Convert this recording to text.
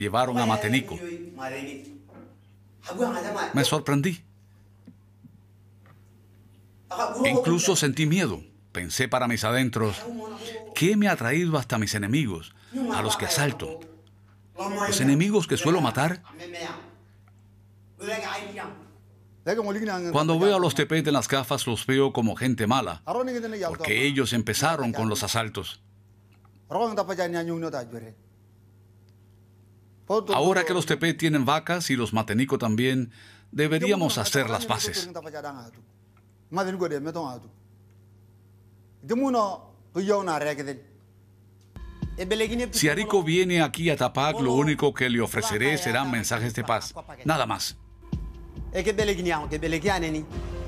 llevaron a Matenico. Me sorprendí. Incluso sentí miedo. Pensé para mis adentros, ¿qué me ha traído hasta mis enemigos, a los que asalto? Los enemigos que suelo matar. Cuando veo a los Tepet en las gafas, los veo como gente mala, porque ellos empezaron con los asaltos. Ahora que los Tepet tienen vacas y los Matenico también, deberíamos hacer las paces. Si Arico viene aquí a Tapac, lo único que le ofreceré serán mensajes de paz. Nada más.